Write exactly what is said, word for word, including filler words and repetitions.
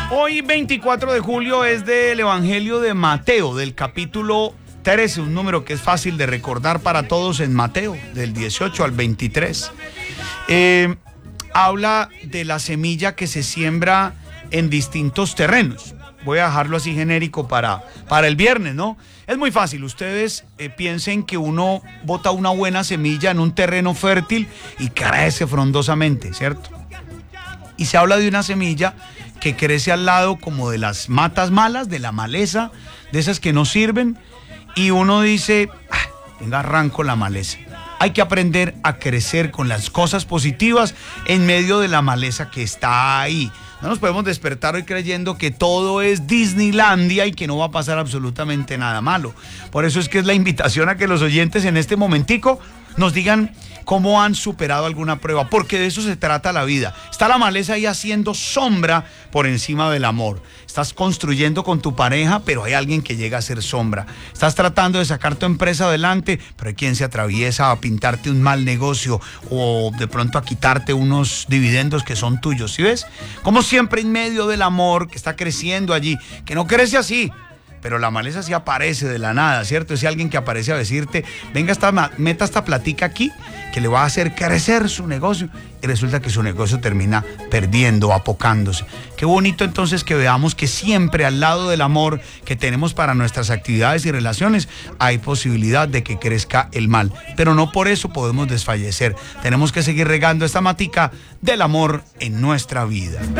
Hoy, veinticuatro de julio, es del Evangelio de Mateo, del capítulo trece, un número que es fácil de recordar para todos en Mateo, del dieciocho al veintitrés. Eh, habla de la semilla que se siembra en distintos terrenos. Voy a dejarlo así genérico para, para el viernes, ¿no? Es muy fácil, ustedes eh, piensen que uno bota una buena semilla en un terreno fértil y crece frondosamente, ¿cierto? Y se habla de una semilla que crece al lado como de las matas malas, de la maleza, de esas que no sirven, y uno dice, ah, venga, arranco la maleza. Hay que aprender a crecer con las cosas positivas en medio de la maleza que está ahí. No nos podemos despertar hoy creyendo que todo es Disneylandia y que no va a pasar absolutamente nada malo. Por eso es que es la invitación a que los oyentes en este momentico nos digan cómo han superado alguna prueba, porque de eso se trata la vida. Está la maleza ahí haciendo sombra por encima del amor. Estás construyendo con tu pareja, pero hay alguien que llega a ser sombra. Estás tratando de sacar tu empresa adelante, pero hay quien se atraviesa a pintarte un mal negocio o de pronto a quitarte unos dividendos que son tuyos. ¿Sí ves? Como siempre en medio del amor que está creciendo allí, que no crece así, pero la maleza sí aparece de la nada, ¿cierto? Es alguien que aparece a decirte, venga, esta, meta esta platica aquí, que le va a hacer crecer su negocio, y resulta que su negocio termina perdiendo, apocándose. Qué bonito entonces que veamos que siempre al lado del amor que tenemos para nuestras actividades y relaciones, hay posibilidad de que crezca el mal, pero no por eso podemos desfallecer. Tenemos que seguir regando esta matica del amor en nuestra vida.